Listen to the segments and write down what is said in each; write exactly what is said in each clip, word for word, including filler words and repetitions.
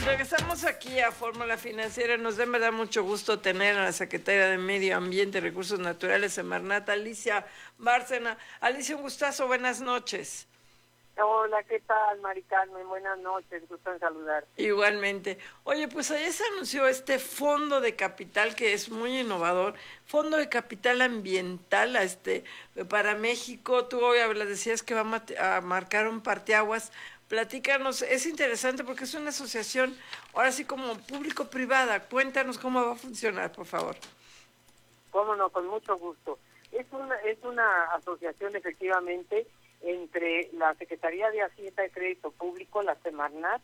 Regresamos aquí a Fórmula Financiera. Nos da, me da mucho gusto tener a la secretaria de Medio Ambiente y Recursos Naturales, Semarnat, Alicia Bárcena. Alicia, un gustazo, buenas noches. Hola, ¿qué tal, Mari Carmen? Buenas noches, gusto en saludar. Igualmente. Oye, pues ayer se anunció este fondo de capital que es muy innovador, fondo de capital ambiental este para México. Tú hoy hablas, decías que va a marcar un parteaguas. Platícanos, es interesante porque es una asociación, ahora sí como público-privada. Cuéntanos cómo va a funcionar, por favor. Cómo no, con mucho gusto. Es una, es una asociación efectivamente entre la Secretaría de Hacienda y Crédito Público, la Semarnat,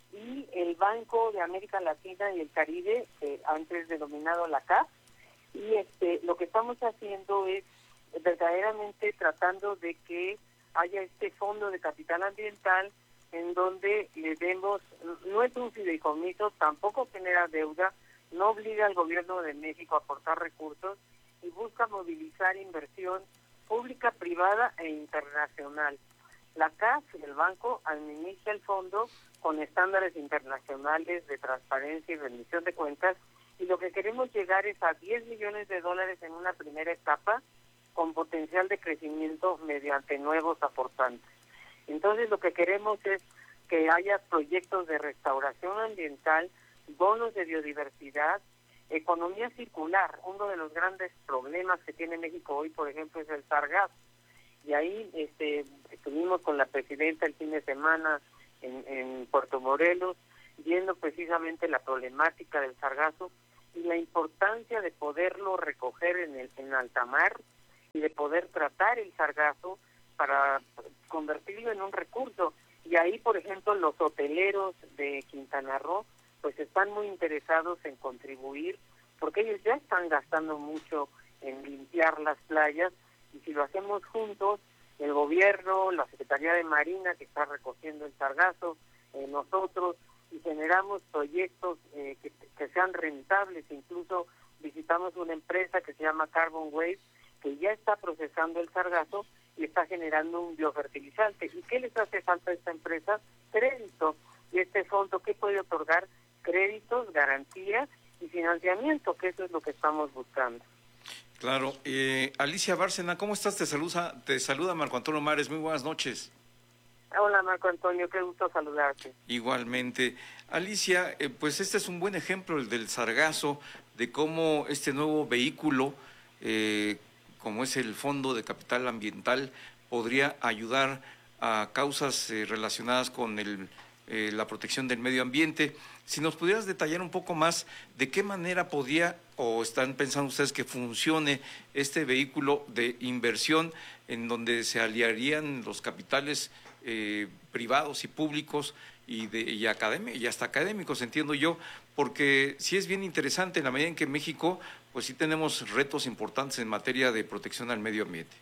y el Banco de América Latina y el Caribe, eh, antes denominado la C A F. Y este, lo que estamos haciendo es verdaderamente tratando de que haya este fondo de capital ambiental en donde le demos, no es un fideicomiso, tampoco genera deuda, no obliga al gobierno de México a aportar recursos y busca movilizar inversión pública, privada e internacional. La C A F, el banco, administra el fondo con estándares internacionales de transparencia y rendición de cuentas, y lo que queremos llegar es a diez millones de dólares en una primera etapa con potencial de crecimiento mediante nuevos aportantes. Entonces lo que queremos es que haya proyectos de restauración ambiental, bonos de biodiversidad, economía circular. Uno de los grandes problemas que tiene México hoy, por ejemplo, es el sargazo. Y ahí este, estuvimos con la presidenta el fin de semana en, en Puerto Morelos, viendo precisamente la problemática del sargazo y la importancia de poderlo recoger en, el, en alta mar y de poder tratar el sargazo para convertirlo en un recurso. Y ahí, por ejemplo, los hoteleros de Quintana Roo pues están muy interesados en contribuir, porque ellos ya están gastando mucho en limpiar las playas, y si lo hacemos juntos, el gobierno, la Secretaría de Marina, que está recogiendo el sargazo, eh, nosotros, y generamos proyectos eh, que, que sean rentables. Incluso visitamos una empresa que se llama Carbon Wave, que ya está procesando el sargazo y está generando un biofertilizante. ¿Y qué les hace falta a esta empresa? Crédito. Y este fondo, ¿qué puede otorgar? Créditos, garantías y financiamiento, que eso es lo que estamos buscando. Claro. Eh, Alicia Bárcena, ¿cómo estás? Te saluda, te saluda Marco Antonio Mares. Muy buenas noches. Hola, Marco Antonio, qué gusto saludarte. Igualmente. Alicia, eh, pues este es un buen ejemplo, el del sargazo, de cómo este nuevo vehículo, eh, como es el Fondo de Capital Ambiental, podría ayudar a causas eh, relacionadas con el, eh, la protección del medio ambiente. Si nos pudieras detallar un poco más de qué manera podría o están pensando ustedes que funcione este vehículo de inversión en donde se aliarían los capitales eh, privados y públicos y, de, y, académicos, y hasta académicos, entiendo yo, porque sí es bien interesante en la medida en que en México pues sí tenemos retos importantes en materia de protección al medio ambiente.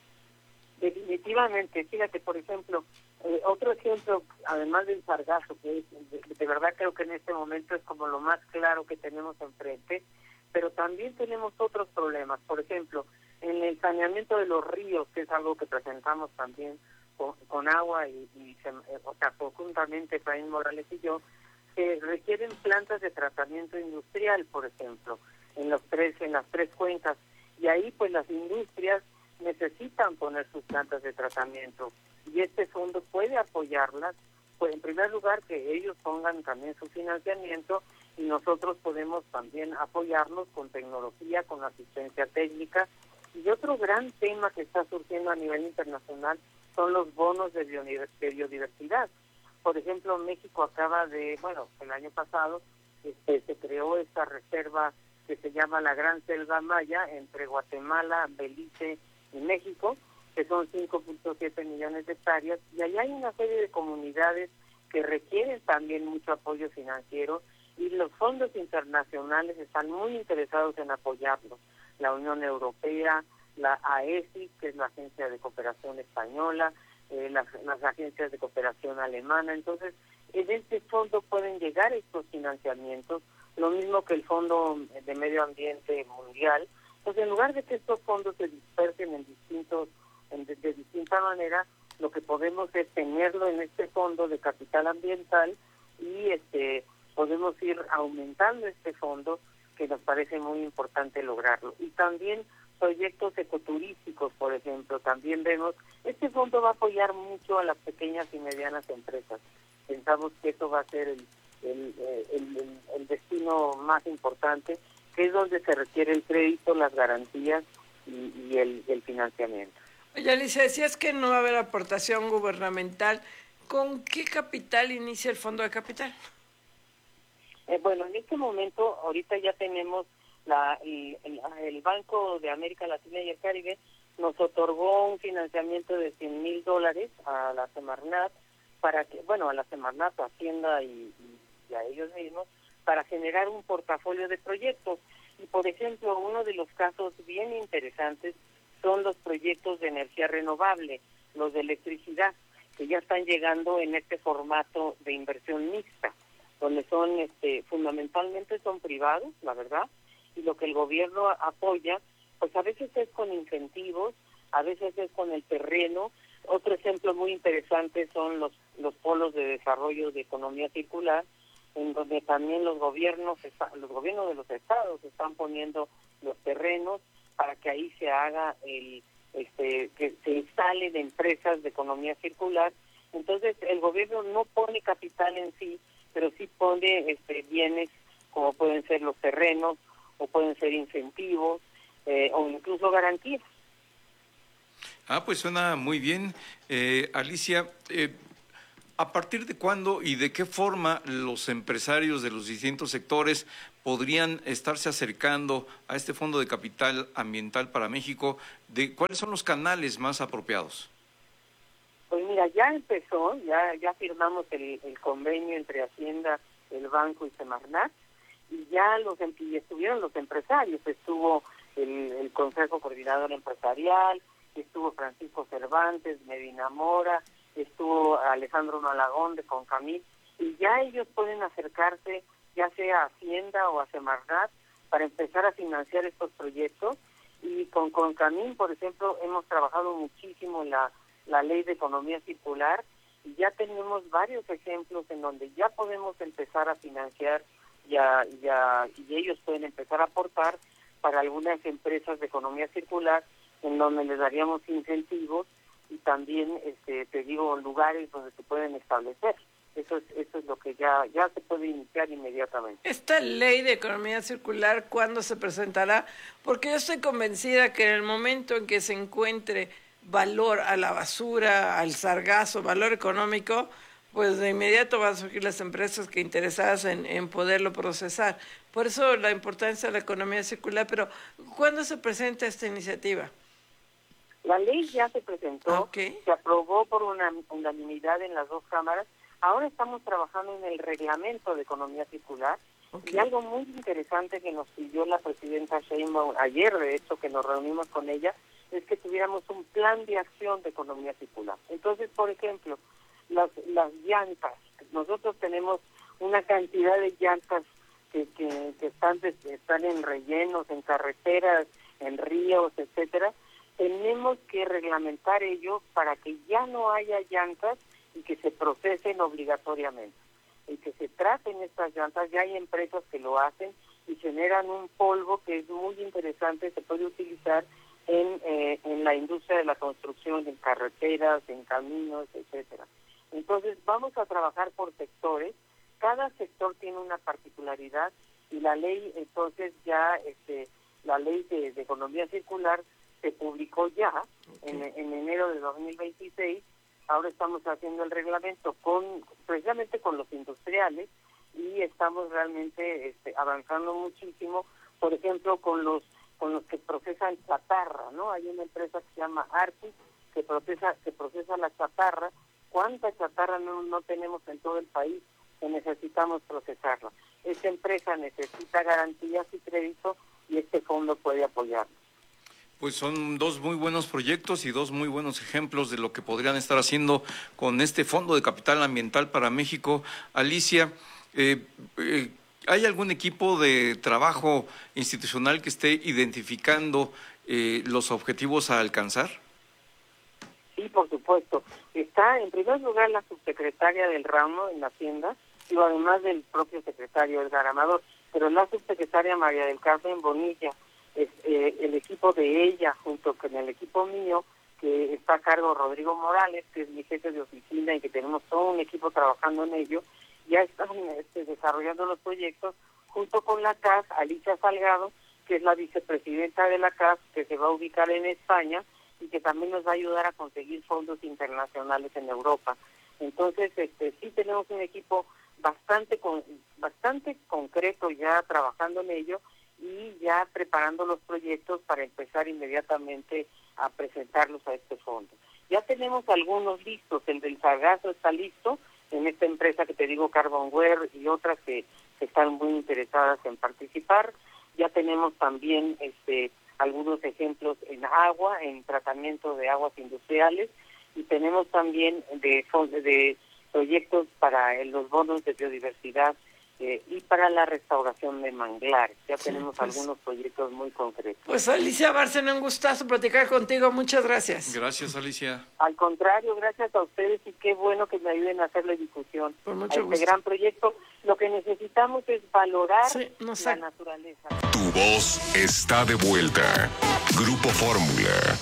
Definitivamente, fíjate, por ejemplo, eh, otro ejemplo, además del sargazo, que es, de, de verdad creo que en este momento es como lo más claro que tenemos enfrente, pero también tenemos otros problemas. Por ejemplo, en el saneamiento de los ríos, que es algo que presentamos también con, con agua y, y se, o sea, conjuntamente Efraín Morales y yo, se requieren plantas de tratamiento industrial, por ejemplo, en los tres, en las tres cuencas, y ahí pues las industrias necesitan poner sus plantas de tratamiento, y este fondo puede apoyarlas, pues en primer lugar que ellos pongan también su financiamiento, y nosotros podemos también apoyarlos con tecnología, con asistencia técnica. Y otro gran tema que está surgiendo a nivel internacional son los bonos de biodiversidad. Por ejemplo, México acaba de, bueno, el año pasado este, se creó esta reserva que se llama la Gran Selva Maya entre Guatemala, Belice y México, que son cinco punto siete millones de hectáreas, y allá hay una serie de comunidades que requieren también mucho apoyo financiero, y los fondos internacionales están muy interesados en apoyarlos. La Unión Europea, la A E S I, que es la Agencia de Cooperación Española, eh, las, las agencias de cooperación alemana. Entonces, en este fondo pueden llegar estos financiamientos, lo mismo que el Fondo de Medio Ambiente Mundial. Pues en lugar de que estos fondos se dispersen en distintos, en, de, de distinta manera, lo que podemos es tenerlo en este fondo de capital ambiental y este podemos ir aumentando este fondo, que nos parece muy importante lograrlo. Y también proyectos ecoturísticos, por ejemplo, también vemos, este fondo va a apoyar mucho a las pequeñas y medianas empresas. Pensamos que eso va a ser el, el, el, el, el destino más importante, que es donde se requiere el crédito, las garantías y, y el, el financiamiento. Oye, Alicia, decías que no va a haber aportación gubernamental. ¿Con qué capital inicia el Fondo de Capital? Eh, bueno, en este momento, ahorita ya tenemos la, el, el, el Banco de América Latina y el Caribe nos otorgó un financiamiento de cien mil dólares a la Semarnat, para que, bueno, a la Semarnat, a Hacienda y, y, y a ellos mismos, para generar un portafolio de proyectos. Y, por ejemplo, uno de los casos bien interesantes son los proyectos de energía renovable, los de electricidad, que ya están llegando en este formato de inversión mixta, donde son, este, fundamentalmente son privados, la verdad, y lo que el gobierno apoya, pues a veces es con incentivos, a veces es con el terreno. Otro ejemplo muy interesante son los, los polos de desarrollo de economía circular, en donde también los gobiernos, los gobiernos de los estados están poniendo los terrenos para que ahí se haga el, este, que se instalen empresas de economía circular. Entonces el gobierno no pone capital en sí, pero sí pone este, bienes como pueden ser los terrenos, o pueden ser incentivos, eh, o incluso garantías. Ah, pues suena muy bien. Eh, Alicia, eh, ¿a partir de cuándo y de qué forma los empresarios de los distintos sectores podrían estarse acercando a este Fondo de Capital Ambiental para México? ¿De cuáles son los canales más apropiados? Pues mira, ya empezó, ya ya firmamos el, el convenio entre Hacienda, el banco y Semarnat, y ya los y estuvieron los empresarios, estuvo el, el Consejo Coordinador Empresarial, estuvo Francisco Cervantes, Medina Mora, estuvo Alejandro Malagón de Concamil, y ya ellos pueden acercarse ya sea a Hacienda o a Semarnat para empezar a financiar estos proyectos. Y con Concamil, por ejemplo, hemos trabajado muchísimo en la, la ley de economía circular, y ya tenemos varios ejemplos en donde ya podemos empezar a financiar ya, ya, y ellos pueden empezar a aportar para algunas empresas de economía circular, en donde les daríamos incentivos y también, este, te digo, lugares donde se pueden establecer. Eso es, eso es lo que ya, ya se puede iniciar inmediatamente. Esta ley de economía circular, ¿cuándo se presentará? Porque yo estoy convencida que en el momento en que se encuentre valor a la basura, al sargazo, valor económico, pues de inmediato van a surgir las empresas que interesadas en, en poderlo procesar. Por eso la importancia de la economía circular. Pero, ¿cuándo se presenta esta iniciativa? La ley ya se presentó, okay. Se aprobó por una unanimidad en las dos cámaras. Ahora estamos trabajando en el reglamento de economía circular. Okay. Y algo muy interesante que nos pidió la presidenta Sheinbaum ayer, de hecho, que nos reunimos con ella, es que tuviéramos un plan de acción de economía circular. Entonces, por ejemplo, las, las llantas. Nosotros tenemos una cantidad de llantas que, que, que están, están en rellenos, en carreteras, en ríos, etcétera. Tenemos que reglamentar ello para que ya no haya llantas y que se procesen obligatoriamente. Y que se traten estas llantas, ya hay empresas que lo hacen y generan un polvo que es muy interesante, se puede utilizar en, eh, en la industria de la construcción, en carreteras, en caminos, etcétera. Entonces vamos a trabajar por sectores, cada sector tiene una particularidad y la ley, entonces ya, este, la ley de, de economía circular se publicó ya okay. en, en enero de dos mil veintiséis. Ahora estamos haciendo el reglamento con precisamente con los industriales y estamos realmente este, avanzando muchísimo, por ejemplo, con los con los que procesan chatarra, ¿no? Hay una empresa que se llama Artis que procesa que procesa la chatarra. ¿Cuánta chatarra no, no tenemos en todo el país que necesitamos procesarla? Esta empresa necesita garantías y crédito y este fondo puede apoyarnos. Pues son dos muy buenos proyectos y dos muy buenos ejemplos de lo que podrían estar haciendo con este Fondo de Capital Ambiental para México. Alicia, eh, eh, ¿hay algún equipo de trabajo institucional que esté identificando eh, los objetivos a alcanzar? Sí, por supuesto. Está, en primer lugar, la subsecretaria del ramo en la Hacienda, digo, además del propio secretario Edgar Amador, pero la subsecretaria María del Carmen Bonilla, es, eh, el equipo de ella, junto con el equipo mío, que está a cargo Rodrigo Morales, que es mi jefe de oficina y que tenemos todo un equipo trabajando en ello, ya están este, desarrollando los proyectos, junto con la C A S, Alicia Salgado, que es la vicepresidenta de la C A S, que se va a ubicar en España y que también nos va a ayudar a conseguir fondos internacionales en Europa. Entonces, este, sí tenemos un equipo bastante con, bastante concreto ya trabajando en ello y ya preparando los proyectos para empezar inmediatamente a presentarlos a este fondo. Ya tenemos algunos listos, el del sargazo está listo, en esta empresa que te digo, Carbonware, y otras que, que están muy interesadas en participar. Ya tenemos también este algunos ejemplos en agua, en tratamiento de aguas industriales, y tenemos también de, de proyectos para los bonos de biodiversidad eh, y para la restauración de manglares. Ya sí, tenemos pues, algunos proyectos muy concretos. Pues Alicia Bárcena, un gustazo platicar contigo. Muchas gracias. Gracias, Alicia. Al contrario, gracias a ustedes y qué bueno que me ayuden a hacer la difusión Por mucho a este gusto. gran proyecto. Lo que necesitamos es valorar sí, no la naturaleza. Tu voz está de vuelta. Grupo Fórmula.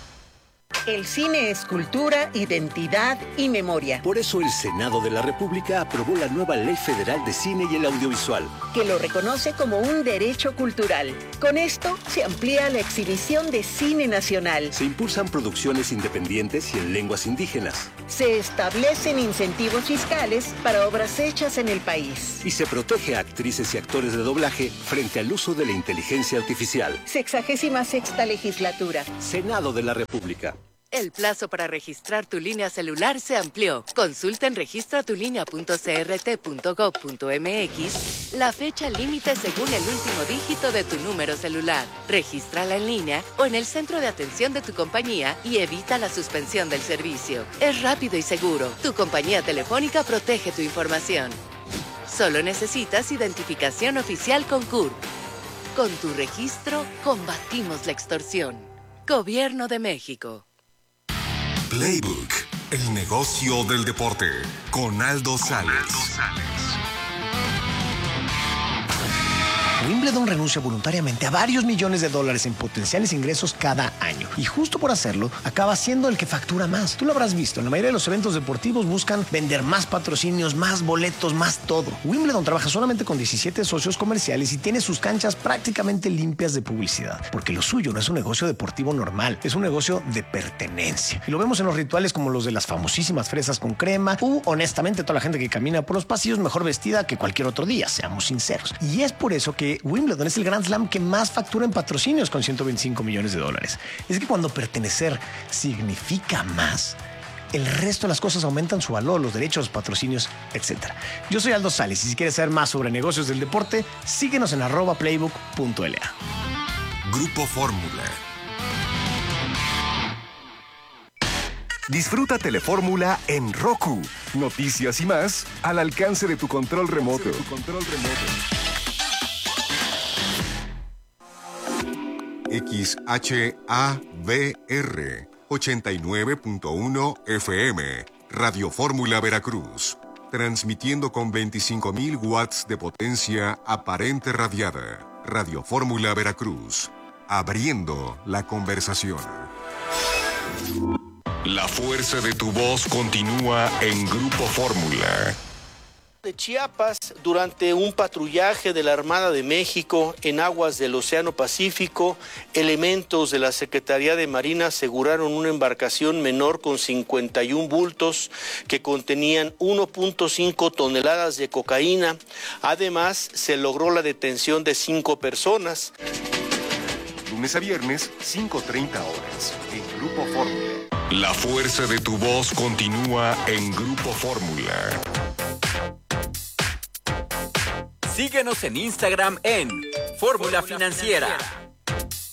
El cine es cultura, identidad y memoria. Por eso el Senado de la República aprobó la nueva Ley Federal de Cine y el Audiovisual, que lo reconoce como un derecho cultural. Con esto se amplía la exhibición de cine nacional. Se impulsan producciones independientes y en lenguas indígenas. Se establecen incentivos fiscales para obras hechas en el país. Y se protege a actrices y actores de doblaje frente al uso de la inteligencia artificial. Sexagésima sexta legislatura. Senado de la República. El plazo para registrar tu línea celular se amplió. Consulta en registra tu línea punto c r t punto gov punto m x la fecha límite según el último dígito de tu número celular. Regístrala en línea o en el centro de atención de tu compañía y evita la suspensión del servicio. Es rápido y seguro. Tu compañía telefónica protege tu información. Solo necesitas identificación oficial con C U R. Con tu registro, combatimos la extorsión. Gobierno de México. Playbook, el negocio del deporte, con Aldo Sales. Wimbledon renuncia voluntariamente a varios millones de dólares en potenciales ingresos cada año. Y justo por hacerlo, acaba siendo el que factura más. Tú lo habrás visto, en la mayoría de los eventos deportivos buscan vender más patrocinios, más boletos, más todo. Wimbledon trabaja solamente con diecisiete socios comerciales y tiene sus canchas prácticamente limpias de publicidad. Porque lo suyo no es un negocio deportivo normal, es un negocio de pertenencia. Y lo vemos en los rituales como los de las famosísimas fresas con crema u, honestamente, toda la gente que camina por los pasillos mejor vestida que cualquier otro día, seamos sinceros. Y es por eso que Wimbledon es el Grand Slam que más factura en patrocinios con ciento veinticinco millones de dólares. Es que cuando pertenecer significa más, el resto de las cosas aumentan su valor, los derechos, patrocinios, etcétera. Yo soy Aldo Sales y si quieres saber más sobre negocios del deporte, síguenos en arroba playbook punto l a. Grupo Fórmula. Disfruta Telefórmula en Roku. Noticias y más al alcance de tu control remoto. Tu control remoto. X H A B R ochenta y nueve punto uno F M, Radio Fórmula Veracruz, transmitiendo con veinticinco mil watts de potencia aparente radiada. Radio Fórmula Veracruz, abriendo la conversación. La fuerza de tu voz continúa en Grupo Fórmula. De Chiapas, durante un patrullaje de la Armada de México en aguas del Océano Pacífico, elementos de la Secretaría de Marina aseguraron una embarcación menor con cincuenta y un bultos que contenían uno punto cinco toneladas de cocaína. Además, se logró la detención de cinco personas. Lunes a viernes, cinco treinta horas, en Grupo Fórmula. La fuerza de tu voz continúa en Grupo Fórmula. Síguenos en Instagram en Fórmula Financiera.